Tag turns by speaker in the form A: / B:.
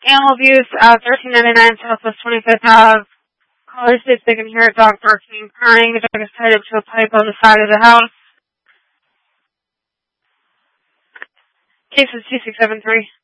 A: Animal abuse at 1399 Southwest 25th Ave. Caller states they can hear a dog barking and crying. The dog is tied up to a pipe on the side of the house. Case is 2673.